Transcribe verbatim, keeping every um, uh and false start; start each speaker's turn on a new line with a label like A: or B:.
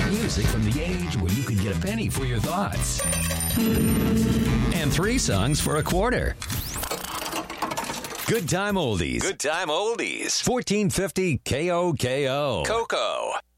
A: Music from the age where you could get a penny for your thoughts. And three songs for a quarter. Good time oldies. Good time oldies. fourteen fifty K O K O. Coco.